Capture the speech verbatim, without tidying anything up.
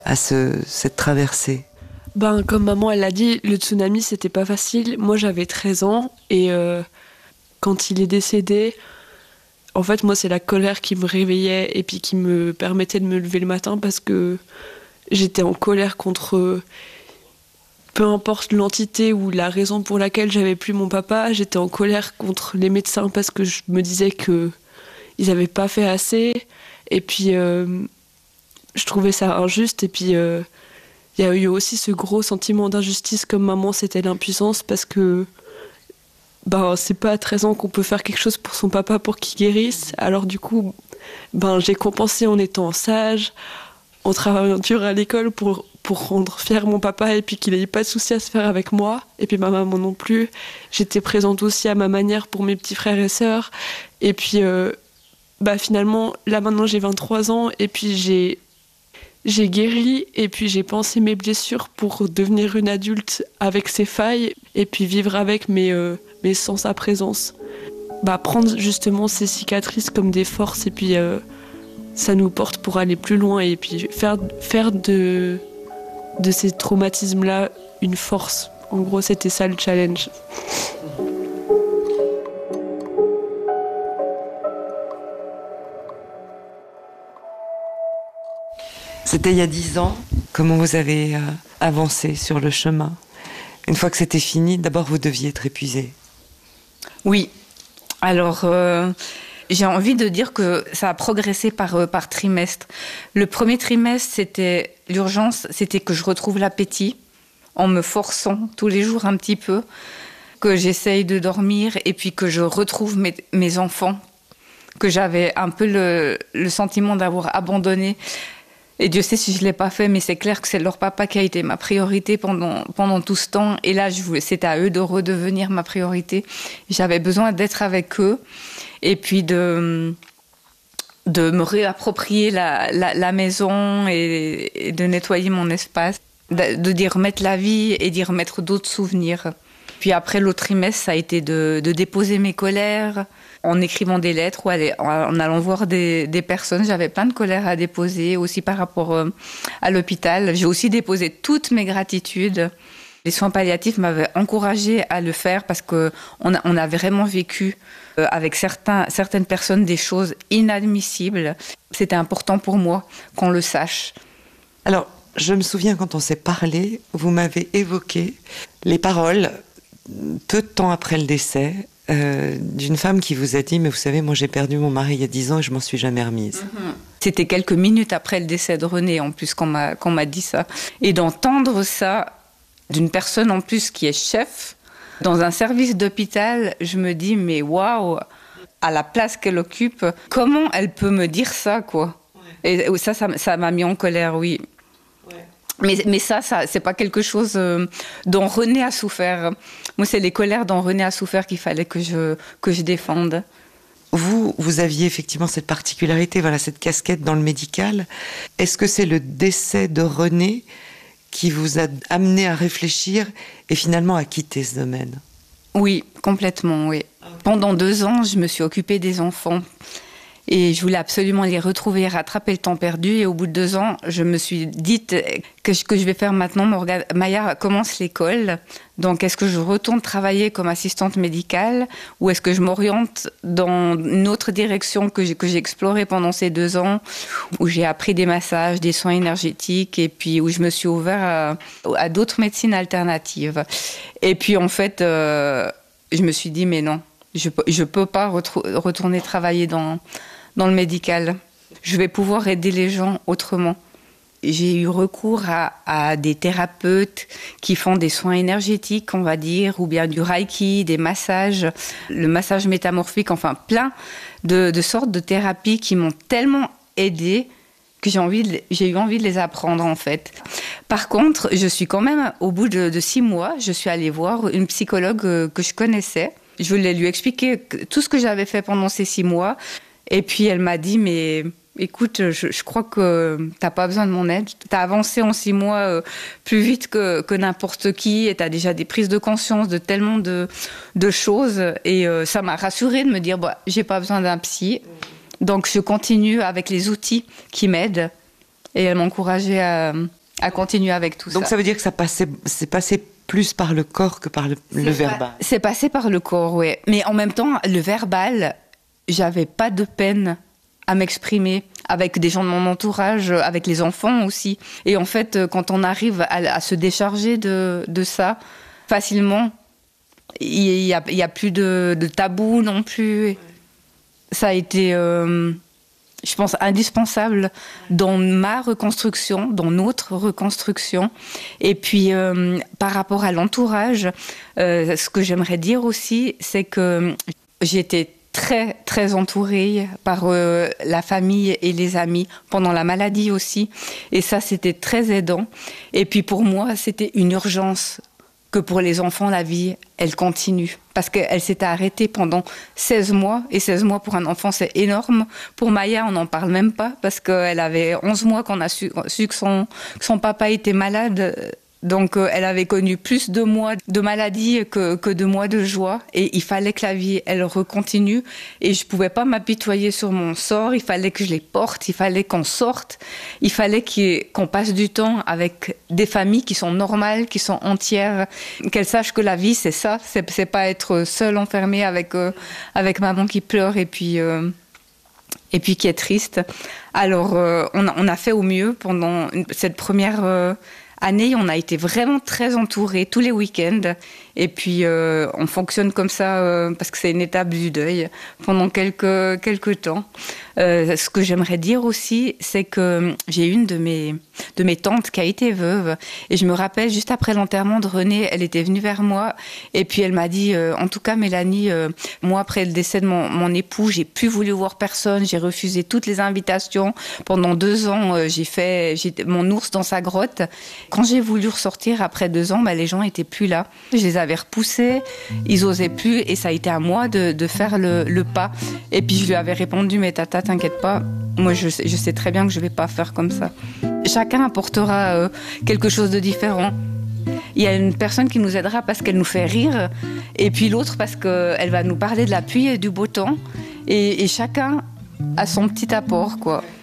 à ce, cette traversée? Ben, comme maman, elle l'a dit, le tsunami, c'était pas facile. Moi, j'avais treize ans et euh, quand il est décédé, en fait, moi, c'est la colère qui me réveillait et puis qui me permettait de me lever le matin parce que j'étais en colère contre peu importe l'entité ou la raison pour laquelle j'avais plus mon papa. J'étais en colère contre les médecins parce que je me disais qu'ils n'avaient pas fait assez. Et puis, euh, je trouvais ça injuste. Et puis, euh, il y a eu aussi ce gros sentiment d'injustice comme maman, c'était l'impuissance parce que ben, c'est pas à treize ans qu'on peut faire quelque chose pour son papa pour qu'il guérisse. Alors du coup, ben, j'ai compensé en étant sage, en travaillant dur à l'école pour, pour rendre fier mon papa et puis qu'il n'ait pas de soucis à se faire avec moi. Et puis ma maman non plus. J'étais présente aussi à ma manière pour mes petits frères et sœurs. Et puis euh, bah, finalement, là maintenant j'ai vingt-trois ans et puis j'ai... J'ai guéri et puis j'ai pensé mes blessures pour devenir une adulte avec ses failles et puis vivre avec mais, euh, mais sans sa présence. Bah, prendre justement ces cicatrices comme des forces et puis euh, ça nous porte pour aller plus loin et puis faire, faire de, de ces traumatismes-là une force. En gros, c'était ça le challenge. C'était il y a dix ans. Comment vous avez euh, avancé sur le chemin? Une fois que c'était fini, d'abord vous deviez être épuisé. Oui. Alors, euh, j'ai envie de dire que ça a progressé par, euh, par trimestre. Le premier trimestre, c'était l'urgence, c'était que je retrouve l'appétit en me forçant tous les jours un petit peu, que j'essaye de dormir et puis que je retrouve mes, mes enfants, que j'avais un peu le, le sentiment d'avoir abandonné. Et Dieu sait si je ne l'ai pas fait, mais c'est clair que c'est leur papa qui a été ma priorité pendant, pendant tout ce temps. Et là, je voulais, c'était à eux de redevenir ma priorité. J'avais besoin d'être avec eux et puis de, de me réapproprier la, la, la maison et, et de nettoyer mon espace, de, de d'y remettre la vie et d'y remettre d'autres souvenirs. Puis après, l'autre trimestre, ça a été de, de déposer mes colères, en écrivant des lettres ou aller, en allant voir des, des personnes. J'avais plein de colère à déposer, aussi par rapport euh, à l'hôpital. J'ai aussi déposé toutes mes gratitudes. Les soins palliatifs m'avaient encouragée à le faire parce qu'on a, on a vraiment vécu euh, avec certains, certaines personnes des choses inadmissibles. C'était important pour moi qu'on le sache. Alors, je me souviens quand on s'est parlé, vous m'avez évoqué les paroles, peu de temps après le décès, Euh, d'une femme qui vous a dit « Mais vous savez, moi j'ai perdu mon mari il y a dix ans et je m'en suis jamais remise. Mm-hmm. » C'était quelques minutes après le décès de René, en plus, qu'on m'a, qu'on m'a dit ça. Et d'entendre ça d'une personne, en plus, qui est chef, dans un service d'hôpital, je me dis « Mais waouh, à la place qu'elle occupe, comment elle peut me dire ça, quoi ?» Et ça, ça, ça m'a mis en colère, oui. Mais, mais ça, ça, c'est pas quelque chose euh, dont René a souffert. Moi, c'est les colères dont René a souffert qu'il fallait que je, que je défende. Vous, vous aviez effectivement cette particularité, voilà, cette casquette dans le médical. Est-ce que c'est le décès de René qui vous a amené à réfléchir et finalement à quitter ce domaine? Oui, complètement, oui. Pendant deux ans, je me suis occupée des enfants. Et je voulais absolument les retrouver, rattraper le temps perdu. Et au bout de deux ans, je me suis dit que ce que je vais faire maintenant, Maya commence l'école. Donc, est-ce que je retourne travailler comme assistante médicale ou est-ce que je m'oriente dans une autre direction que j'ai, que j'ai explorée pendant ces deux ans, où j'ai appris des massages, des soins énergétiques et puis où je me suis ouvert à, à d'autres médecines alternatives. Et puis, en fait, euh, je me suis dit, mais non, je ne peux pas retrou- retourner travailler dans... dans le médical. Je vais pouvoir aider les gens autrement. J'ai eu recours à, à des thérapeutes qui font des soins énergétiques, on va dire, ou bien du reiki, des massages, le massage métamorphique, enfin plein de, de sortes de thérapies qui m'ont tellement aidée que j'ai, envie de, j'ai eu envie de les apprendre, en fait. Par contre, je suis quand même, au bout de, de six mois, je suis allée voir une psychologue que je connaissais. Je voulais lui expliquer tout ce que j'avais fait pendant ces six mois. Et puis, elle m'a dit, mais écoute, je, je crois que tu n'as pas besoin de mon aide. Tu as avancé en six mois euh, plus vite que, que n'importe qui et tu as déjà des prises de conscience de tellement de, de choses. Et euh, ça m'a rassurée de me dire, bah, je n'ai pas besoin d'un psy. Donc, je continue avec les outils qui m'aident Et elle m'encourageait à, à continuer avec tout Donc ça. Donc ça veut dire que ça passait, c'est passé plus par le corps que par le, le verbal. Pas, c'est passé par le corps, oui. Mais en même temps, le verbal, j'avais pas de peine à m'exprimer avec des gens de mon entourage, avec les enfants aussi. Et en fait, quand on arrive à, à se décharger de, de ça facilement, il n'y a, y a plus de, de tabou non plus. Ouais. Ça a été, euh, je pense, indispensable dans ma reconstruction, dans notre reconstruction. Et puis, euh, par rapport à l'entourage, euh, ce que j'aimerais dire aussi, c'est que j'ai été très, très entourée par euh, la famille et les amis pendant la maladie aussi. Et ça, c'était très aidant. Et puis, pour moi, c'était une urgence que pour les enfants, la vie, elle continue. Parce qu'elle s'était arrêtée pendant seize mois. Et seize mois pour un enfant, c'est énorme. Pour Maya, on n'en parle même pas. Parce qu'elle avait onze mois qu'on a su, su que, son, que son papa était malade. Donc, euh, elle avait connu plus de mois de maladie que, que de mois de joie. Et il fallait que la vie, elle recontinue. Et je pouvais pas m'apitoyer sur mon sort. Il fallait que je les porte. Il fallait qu'on sorte. Il fallait qu'on passe du temps avec des familles qui sont normales, qui sont entières. Qu'elles sachent que la vie, c'est ça. C'est, c'est pas être seule, enfermée avec, euh, avec maman qui pleure et puis... Euh, et puis qui est triste. Alors, euh, on, a, on a fait au mieux pendant cette première... Euh, année, on a été vraiment très entourés tous les week-ends. Et puis, euh, on fonctionne comme ça euh, parce que c'est une étape du deuil pendant quelques, quelques temps. Euh, ce que j'aimerais dire aussi, c'est que j'ai une de mes, de mes tantes qui a été veuve. Et je me rappelle, juste après l'enterrement de René, elle était venue vers moi. Et puis, elle m'a dit, euh, en tout cas, Mélanie, euh, moi, après le décès de mon, mon époux, j'ai plus voulu voir personne. J'ai refusé toutes les invitations. Pendant deux ans, euh, j'ai fait j'ai, mon ours dans sa grotte. Quand j'ai voulu ressortir après deux ans, bah, les gens étaient plus là. Je les avais repoussés, ils osaient plus, et ça a été à moi de, de faire le, le pas. Et puis je lui avais répondu, mais tata, t'inquiète pas, moi je sais, je sais très bien que je vais pas faire comme ça. Chacun apportera euh, quelque chose de différent. Il y a une personne qui nous aidera parce qu'elle nous fait rire, et puis l'autre parce qu'elle va nous parler de la pluie et du beau temps, et, et chacun a son petit apport, quoi.